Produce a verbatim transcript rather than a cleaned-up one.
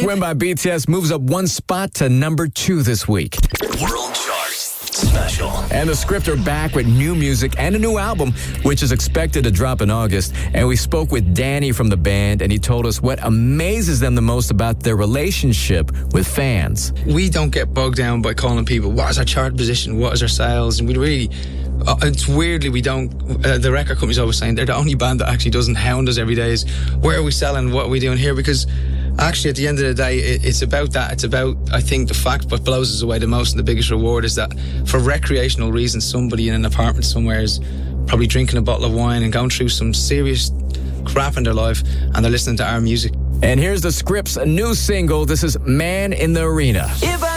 Win by B T S moves up one spot to number two this week. World Chart Special. And the Script are back with new music and a new album, which is expected to drop in August. And we spoke with Danny from the band, and he told us what amazes them the most about their relationship with fans. We don't get bogged down by calling people, what is our chart position, what is our sales, and we really... Uh, it's weirdly we don't uh, the record company's always saying they're the only band that actually doesn't hound us every day is where are we selling, what are we doing here, because actually at the end of the day it, it's about that. It's about, I think, the fact what blows us away the most and the biggest reward is that for recreational reasons somebody in an apartment somewhere is probably drinking a bottle of wine and going through some serious crap in their life and they're listening to our music. And here's the Script's new single. This is Man in the Arena. If I